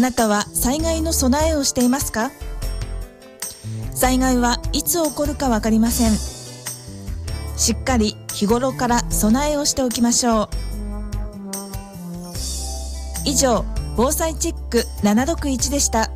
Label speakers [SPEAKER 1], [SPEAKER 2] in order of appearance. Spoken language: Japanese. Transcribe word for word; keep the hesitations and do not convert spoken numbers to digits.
[SPEAKER 1] なたは災害の備えをしていますか？災害はいつ起こるかわかりません。しっかり日頃から備えをしておきましょう。以上、防災チェックなな読いちでした。